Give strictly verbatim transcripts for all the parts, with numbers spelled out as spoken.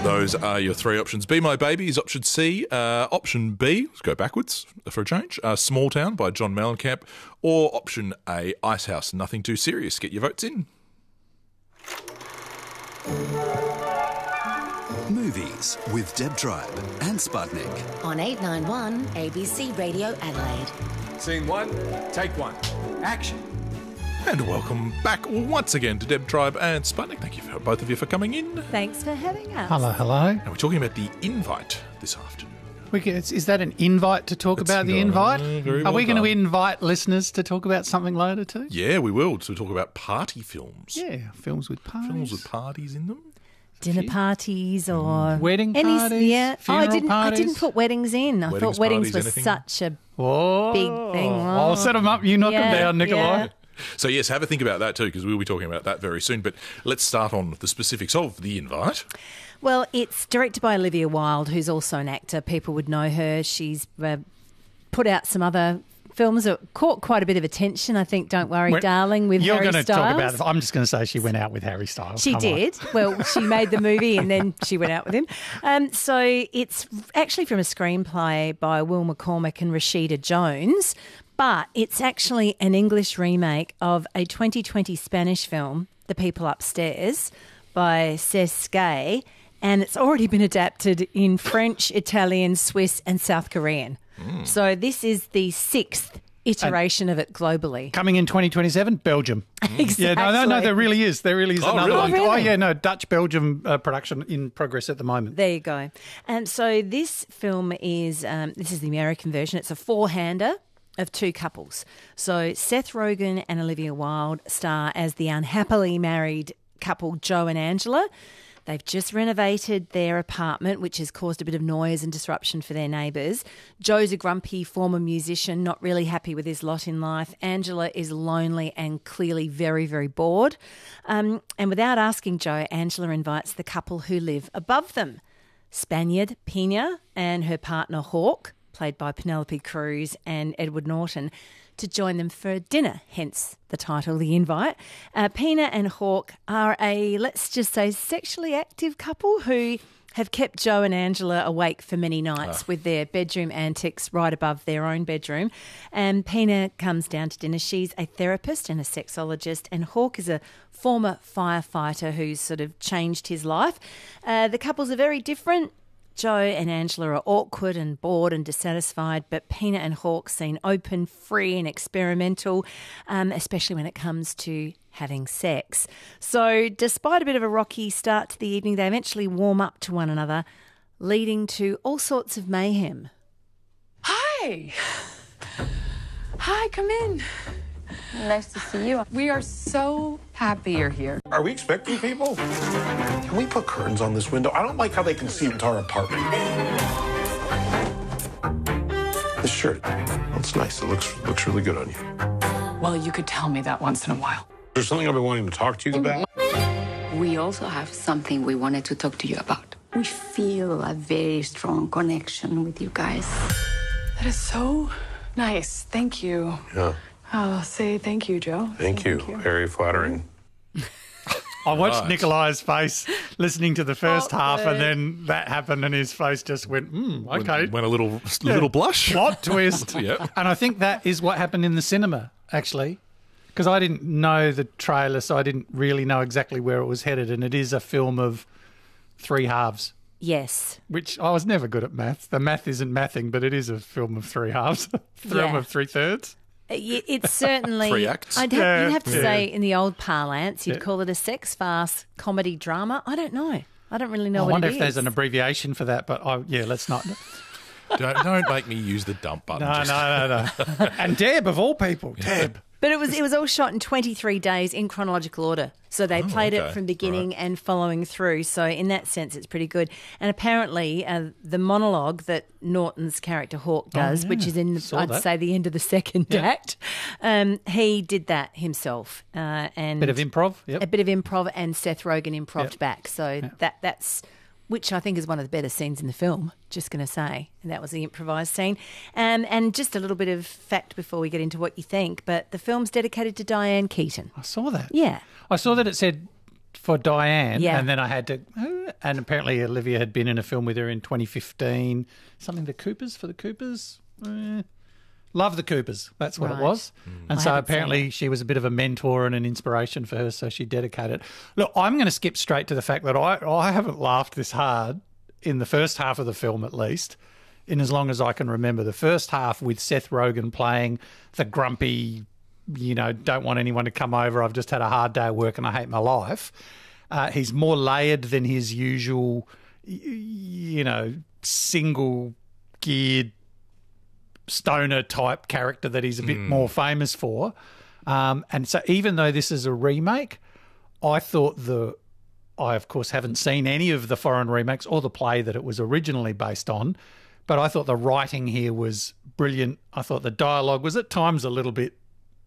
Those are your three options. Be My Baby is option C. Uh, option B, let's go backwards for a change, uh, Small Town by John Mellencamp. Or option A, Icehouse, Nothing Too Serious. Get your votes in. Movies with Deb Tribe and Sputnik. On eight nine one A B C Radio Adelaide. Scene one, take one. Action. And welcome back once again to Deb Tribe and Sputnik. Thank you for both of you for coming in. Thanks for having us. Hello, hello. And we're talking about The Invite this afternoon. We can, is, is that an invite to talk It's about the not- invite? uh, very Are well we going to done. invite listeners to talk about something later too? Yeah, we will, to talk about party films. Yeah, films with parties. Films with parties in them. Dinner parties or Wedding any, parties, Yeah, oh, I funeral didn't. I didn't parties. put weddings in. I Weddings, thought weddings parties, was anything? such a Whoa. big thing. I'll set them up, you knock Yeah, them down, Nikolai. yeah. So, yes, have a think about that too, because we'll be talking about that very soon. But let's start on the specifics of The Invite. Well, it's directed by Olivia Wilde, who's also an actor. People would know her. She's uh, put out some other films that caught quite a bit of attention. I think Don't Worry, When- Darling with You're Harry going to Styles. talk about it. I'm just going to say she went out with Harry Styles. She Come on. did. Well, she made the movie and then she went out with him. Um, so it's actually from a screenplay by Will McCormick and Rashida Jones, but it's actually an English remake of a twenty twenty Spanish film, The People Upstairs, by Cesc Gay, and it's already been adapted in French, Italian, Swiss and South Korean. Mm. So this is the sixth iteration of it globally. Coming in twenty twenty-seven, Belgium. Exactly. Yeah, no, no, no, there really is. There really is Oh, another really? one. Oh, really? Oh, yeah, no, Dutch-Belgium uh, production in progress at the moment. There you go. And so this film is, um, this is the American version. It's a four-hander of two couples. So Seth Rogen and Olivia Wilde star as the unhappily married couple Joe and Angela. They've just renovated their apartment, which has caused a bit of noise and disruption for their neighbours. Joe's a grumpy former musician, not really happy with his lot in life. Angela is lonely and clearly very, very bored. Um, and without asking Joe, Angela invites the couple who live above them, Spaniard Pina and her partner Hawk, played by Penelope Cruz and Edward Norton, to join them for dinner, hence the title, The Invite. Uh, Pina and Hawk are a, let's just say, sexually active couple who have kept Joe and Angela awake for many nights Ah. with their bedroom antics right above their own bedroom. And Pina comes down to dinner. She's a therapist and a sexologist, and Hawk is a former firefighter who's sort of changed his life. Uh, the couples are very different. Joe and Angela are awkward and bored and dissatisfied, but Pina and Hawk seem open, free and experimental, um, especially when it comes to having sex. So despite a bit of a rocky start to the evening, they eventually warm up to one another, leading to all sorts of mayhem. Hi. Hi, come in. Nice to see you. We are so happy you're here. Are we expecting people? Can we put curtains on this window? I don't like how they can see into our apartment. This shirt, well, it's nice. It looks looks really good on you. Well, you could tell me that once in a while. There's something I've been wanting to talk to you about. We also have something we wanted to talk to you about. We feel a very strong connection with you guys. That is so nice. Thank you. Yeah, I'll say thank you, Joe. thank you. Very flattering. I watched Right. Nikolai's face listening to the first Oh, half, no. and then that happened, and his face just went, mm, okay. Went, went a little, Yeah. little blush. Plot twist. Yeah. And I think that is what happened in the cinema, actually, because I didn't know the trailer, so I didn't really know exactly where it was headed. And it is a film of three halves, Yes. which I was never good at maths. The math isn't mathing, but it is a film of three halves, film Yeah. of three thirds. Uh, y- It's certainly... Three acts. I'd have, Yeah, you'd have to yeah. say, in the old parlance, you'd Yeah. call it a sex farce comedy drama. I don't know. I don't really know I what wonder it if is. there's an abbreviation for that, but I, yeah, let's not. don't, don't make me use the dump button. No, just- no, no, no. And Deb, of all people, Deb. But it was it was all shot in twenty-three days in chronological order. So they played okay. it from beginning and following through. So in that sense, it's pretty good. And apparently uh, the monologue that Norton's character Hawk does, yeah. which is in, Saw I'd that. say, the end of the second act, um, he did that himself. Uh, and Bit of improv, yep. A bit of improv, and Seth Rogen improved Yep. back. So that that's... which I think is one of the better scenes in the film, just going to say. And that was the improvised scene. Um, and just a little bit of fact before we get into what you think, but the film's dedicated to Diane Keaton. I saw that. Yeah. I saw that it said for Diane, Yeah. and then I had to, uh, and apparently Olivia had been in a film with her in twenty fifteen, something the Coopers, for the Coopers. Eh. Love the Coopers, that's what Right. it was. Mm. And I so haven't seen apparently she was a bit of a mentor and an inspiration for her, so she dedicated. Look, I'm going to skip straight to the fact that I, I haven't laughed this hard in the first half of the film, at least, in as long as I can remember. The first half with Seth Rogen playing the grumpy, you know, don't want anyone to come over, I've just had a hard day at work and I hate my life. Uh, he's more layered than his usual, y- you know, single-geared stoner type character that he's a bit mm. more famous for. Um, and so even though this is a remake, I thought the... I, of course, haven't seen any of the foreign remakes or the play that it was originally based on, but I thought the writing here was brilliant. I thought the dialogue was at times a little bit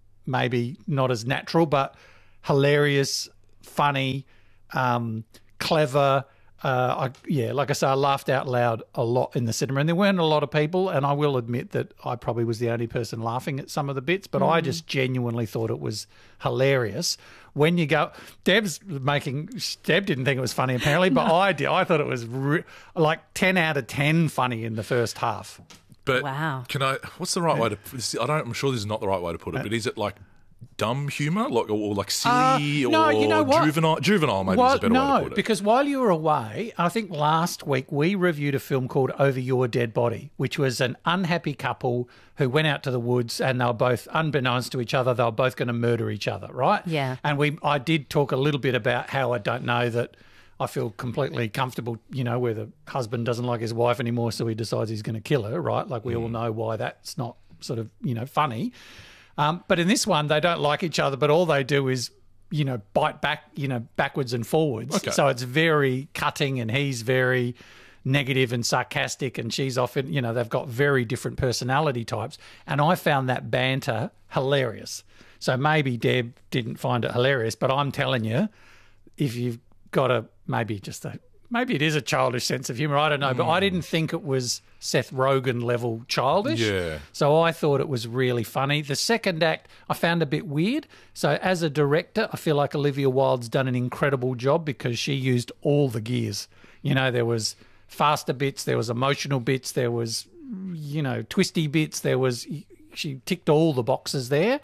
maybe not as natural, but hilarious, funny, um, clever. Uh, I, yeah, like I say, I laughed out loud a lot in the cinema, and there weren't a lot of people, and I will admit that I probably was the only person laughing at some of the bits, but mm. I just genuinely thought it was hilarious. When you go, Deb's making, Deb didn't think it was funny apparently, but no. I did. I thought it was re, like ten out of ten funny in the first half. But wow. Can I, what's the right yeah. way to, I don't, I'm sure this is not the right way to put it, but is it like dumb humour, like or like silly, uh, no, or you know what? juvenile? Juvenile, maybe well, is a better no, way to put it. Because while you were away, I think last week we reviewed a film called Over Your Dead Body, which was an unhappy couple who went out to the woods and they were both, unbeknownst to each other, they were both going to murder each other, right? Yeah. And we, I did talk a little bit about how I don't know that I feel completely comfortable, you know, where the husband doesn't like his wife anymore, so he decides he's going to kill her, right? Like we mm. all know why that's not sort of, you know, funny. Um, but in this one, they don't like each other, but all they do is, you know, bite back, you know, backwards and forwards. Okay. So it's very cutting and he's very negative and sarcastic and she's often, you know, they've got very different personality types. And I found that banter hilarious. So maybe Deb didn't find it hilarious, but I'm telling you, if you've got a, maybe just a, maybe it is a childish sense of humour, I don't know, mm. but I didn't think it was Seth Rogen level childish. Yeah. So I thought it was really funny. The second act I found a bit weird. So as a director, I feel like Olivia Wilde's done an incredible job because she used all the gears. You know, there was faster bits, there was emotional bits, there was, you know, twisty bits, there was, she ticked all the boxes there.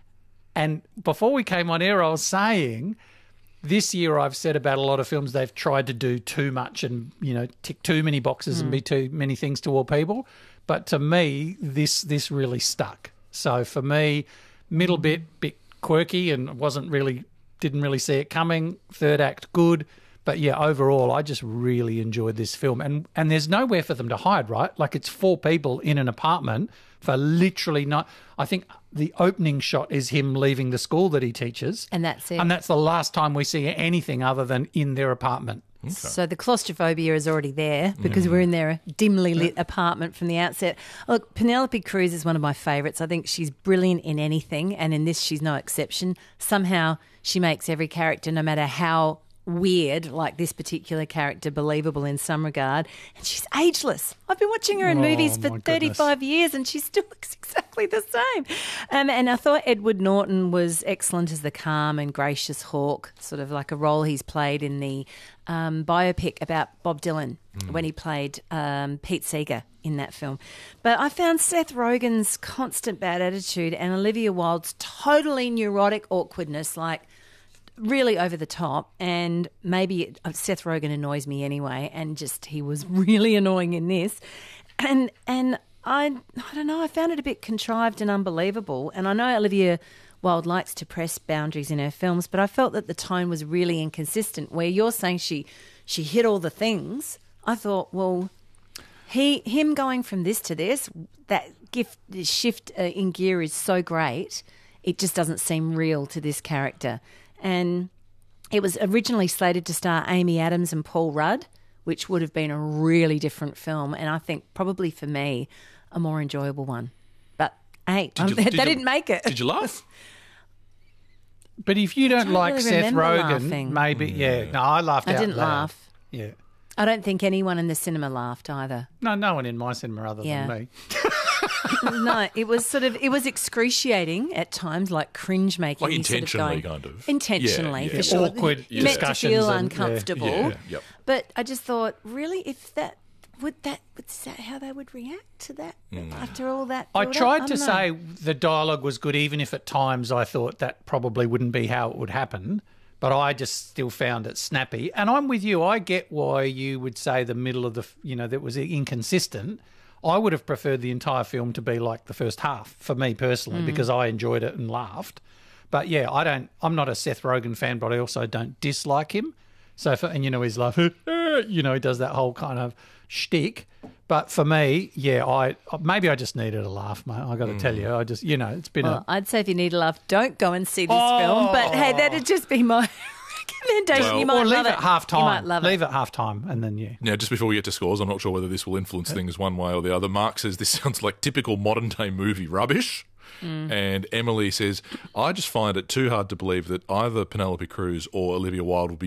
And before we came on air, I was saying, this year I've said about a lot of films they've tried to do too much and, you know, tick too many boxes mm. and be too many things to all people. But to me, this this really stuck. So for me, middle bit, bit quirky and wasn't really, didn't really see it coming. Third act, good. But yeah, overall, I just really enjoyed this film. And and there's nowhere for them to hide, right? Like it's four people in an apartment for literally not, I think the opening shot is him leaving the school that he teaches. And that's it. And that's the last time we see anything other than in their apartment. Okay. So the claustrophobia is already there because mm. we're in their dimly lit apartment from the outset. Look, Penelope Cruz is one of my favourites. I think she's brilliant in anything, and in this she's no exception. Somehow she makes every character, no matter how weird, like this particular character, believable in some regard. And she's ageless. I've been watching her in oh, movies for thirty-five goodness. years and she still looks exactly the same. Um, and I thought Edward Norton was excellent as the calm and gracious hawk, sort of like a role he's played in the um, biopic about Bob Dylan mm. when he played um, Pete Seeger in that film. But I found Seth Rogen's constant bad attitude and Olivia Wilde's totally neurotic awkwardness, like, really over the top, and maybe it, Seth Rogen annoys me anyway, and just he was really annoying in this, and and I I don't know, I found it a bit contrived and unbelievable. And I know Olivia Wilde likes to press boundaries in her films, but I felt that the tone was really inconsistent. Where you're saying she she hit all the things, I thought, well, he him going from this to this, that gift shift uh, in gear is so great, it just doesn't seem real to this character. And it was originally slated to star Amy Adams and Paul Rudd, which would have been a really different film, and I think probably for me a more enjoyable one. But hey, did you, they did you, didn't make it. Did you laugh? But if you don't, don't like really Seth Rogen, laughing. maybe, yeah. No, I laughed I out didn't loud. laugh. Yeah. I don't think anyone in the cinema laughed either. No, no one in my cinema other Yeah. than me. No, it was sort of, it was excruciating at times, like cringe making. Like intentionally, sort of going, kind of. Intentionally, Yeah, for yeah. sure. Awkward You're meant to discussions feel and- yeah. uncomfortable. Yeah, yep. But I just thought, really, if that, would that, is that how they would react to that after all that? I build-up? tried to don't know. say the dialogue was good, even if at times I thought that probably wouldn't be how it would happen. But I just still found it snappy. And I'm with you. I get why you would say the middle of the, you know, that was inconsistent. I would have preferred the entire film to be like the first half, for me personally, because I enjoyed it and laughed. But yeah, I don't, I'm not a Seth Rogen fan, but I also don't dislike him. So, for, and you know, he's like, you know, he does that whole kind of shtick. But for me, yeah, I maybe I just needed a laugh, mate. I got to tell you, I just, you know, it's been Well, a. I'd say if you need a laugh, don't go and see this Oh. film. But hey, that'd just be my recommendation. Well, you might Or leave love it half You might time. love Leave it. it half time, and then yeah. Now, just before we get to scores, I'm not sure whether this will influence things one way or the other. Mark says this sounds like typical modern day movie rubbish. And Emily says, I just find it too hard to believe that either Penelope Cruz or Olivia Wilde will be